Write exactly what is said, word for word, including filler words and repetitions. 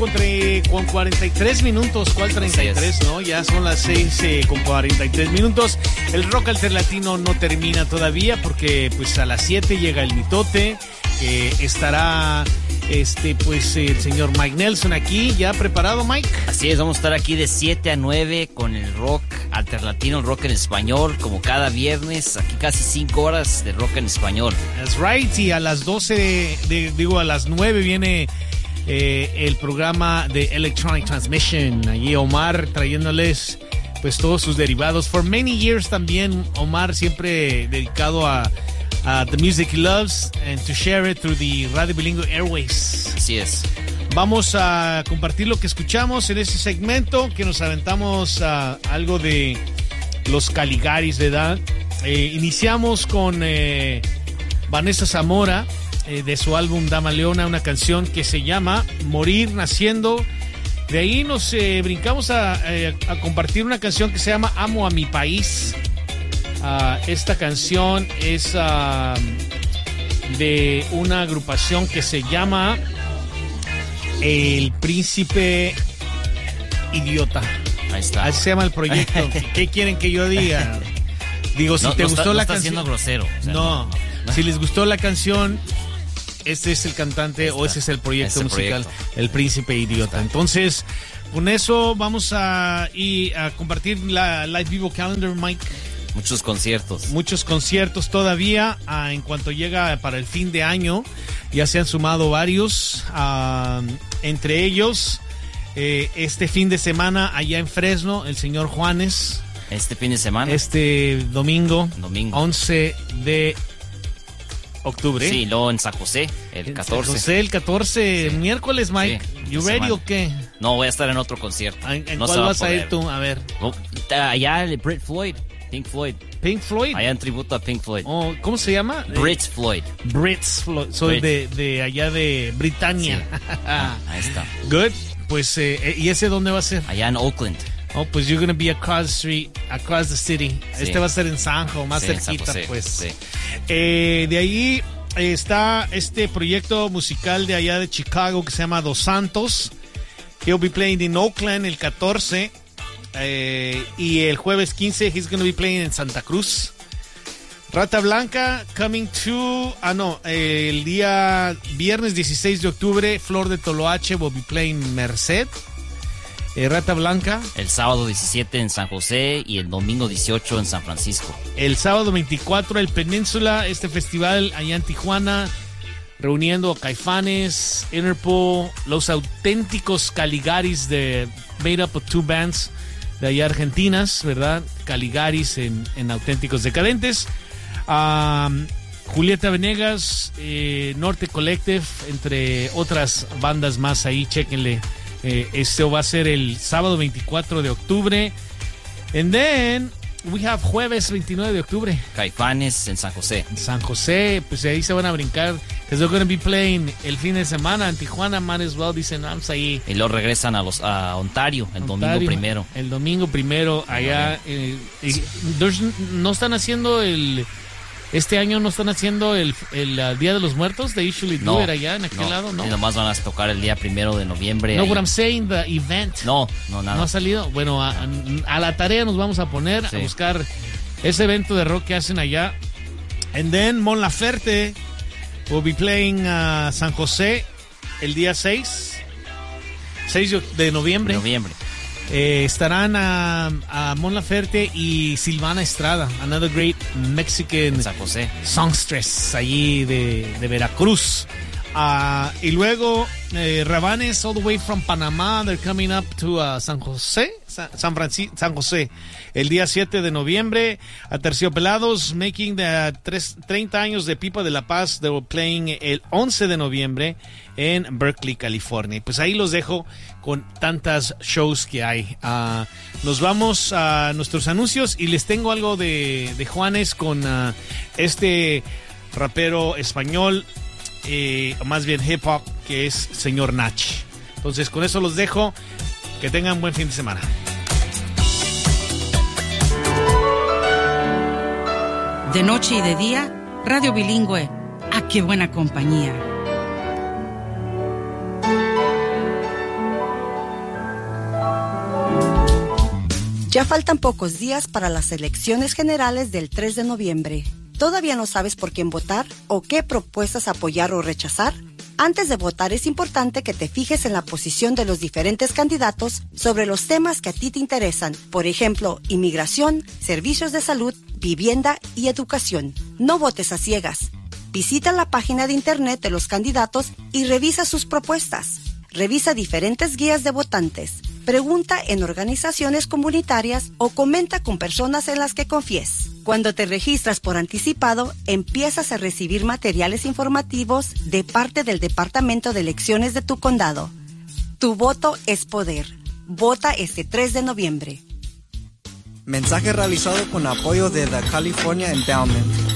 con, tre- con cuarenta y tres minutos. ¿Cuál treinta y tres? No, ya son las seis eh, con cuarenta y tres minutos. El rock alternativo no termina todavía porque pues a las siete llega el mitote. Eh, estará este pues el señor Mike Nelson aquí. ¿Ya preparado, Mike? Así es, vamos a estar aquí de siete a nueve con el rock alternativo, el rock en español, como cada viernes. Aquí casi cinco horas de rock en español. That's right. Y a las doce, de, de, digo a las nueve viene eh, el programa de Electronic Transmission. Allí Omar trayéndoles pues todos sus derivados. For many years también Omar siempre dedicado a Uh, the music he loves and to share it through the Radio Bilingüe Airways. Así es. Vamos a compartir lo que escuchamos en este segmento, que nos aventamos uh, algo de los Caligaris, ¿verdad? Eh, iniciamos con eh, Vanessa Zamora, eh, de su álbum Dama Leona, una canción que se llama Morir Naciendo. De ahí nos eh, brincamos a, eh, a compartir una canción que se llama Amo a mi país. Uh, esta canción es uh, de una agrupación que se llama El Príncipe Idiota. Ahí está. Así se llama el proyecto. ¿Qué quieren que yo diga? Digo, si no, te no gustó está, la no canción. Está siendo grosero. O sea, no, no, no. Si les gustó la canción, este es el cantante o ese es el proyecto es el musical, proyecto. El Príncipe Idiota. Entonces, con eso vamos a, y a compartir la Live Vivo Calendar, Mike. Muchos conciertos. Muchos conciertos todavía. Uh, en cuanto llega para el fin de año, ya se han sumado varios. Uh, entre ellos, eh, este fin de semana allá en Fresno, el señor Juanes. Este fin de semana. Este domingo, domingo. once de octubre. Sí, luego en San José, el catorce. San José, el catorce, sí. Miércoles, Mike. Sí, ¿You ready semana. o qué? No, voy a estar en otro concierto. ¿En, en no cuál va vas a, a ir tú? A ver. Oh, allá el Brit Floyd. Pink Floyd. Pink Floyd. Allá en tributo a Pink Floyd. Oh, ¿cómo se llama? Brits Floyd. Brits Floyd. Soy de, de allá de Britania. Sí. Ah, ahí está. Good. Pues, eh, ¿y ese dónde va a ser? Allá en Oakland. Oh, pues you're gonna be across the street, across the city. Sí. Este va a ser en Sanjo, más sí, cerquita, San pues. Sí. Eh, de ahí está este proyecto musical de allá de Chicago que se llama Dos Santos. He'll be playing in Oakland el catorce. Eh, y el jueves quince he's going to be playing en Santa Cruz. Rata Blanca coming to ah no eh, el día viernes dieciséis de octubre Flor de Toloache will be playing Merced. eh, Rata Blanca el sábado diecisiete en San José y el domingo dieciocho en San Francisco. El sábado veinticuatro el Península, este festival allá en Tijuana, reuniendo a Caifanes, Interpol, los auténticos Caligaris de made up of two bands de allá argentinas, ¿verdad? Caligaris en, en Auténticos Decadentes. Um, Julieta Venegas, eh, Norte Collective, entre otras bandas más ahí, chéquenle. Eh, esto va a ser el sábado veinticuatro de octubre. And then we have jueves veintinueve de octubre. Caifanes en San José. En San José, pues ahí se van a brincar. Because they're going to be playing el fin de semana en Tijuana, might as well, dicen, vamos ahí. Y luego regresan a los a Ontario el Ontario, domingo primero. El domingo primero, allá. Eh, eh, no están haciendo el. Este año no están haciendo el, el uh, Día de los Muertos. They usually do no, it allá en aquel no, lado, ¿no? Y nomás van a tocar el día primero de noviembre. No, ahí. what I'm saying, the event. No, no, nada. No ha salido. Bueno, a, a la tarea nos vamos a poner sí. a buscar ese evento de rock que hacen allá. And then Mon Laferte will be playing uh, San José el día seis de noviembre. Noviembre. Eh, estarán a, a Mon Laferte y Silvana Estrada, another great Mexican San José. songstress allí de, de Veracruz. Uh, y luego eh, Rabanes all the way from Panamá, they're coming up to uh, San José, San, San, Francisco, San José, el día siete de noviembre. A Terciopelados, making the tres, treinta años de Pipa de la Paz, they were playing el once de noviembre en Berkeley, California. Pues ahí los dejo con tantas shows que hay. Uh, nos vamos a nuestros anuncios y les tengo algo de, de Juanes con uh, este rapero español, eh, más bien hip hop, que es Señor Nach. Entonces con eso los dejo. Que tengan buen fin de semana. De noche y de día, Radio Bilingüe. ¡Ah, qué buena compañía! Ya faltan pocos días para las elecciones generales del tres de noviembre. ¿Todavía no sabes por quién votar o qué propuestas apoyar o rechazar? Antes de votar es importante que te fijes en la posición de los diferentes candidatos sobre los temas que a ti te interesan. Por ejemplo, inmigración, servicios de salud, vivienda y educación. No votes a ciegas. Visita la página de internet de los candidatos y revisa sus propuestas. Revisa diferentes guías de votantes. Pregunta en organizaciones comunitarias o comenta con personas en las que confíes. Cuando te registras por anticipado, empiezas a recibir materiales informativos de parte del Departamento de Elecciones de tu condado. Tu voto es poder. Vota este tres de noviembre. Mensaje realizado con apoyo de The California Endowment.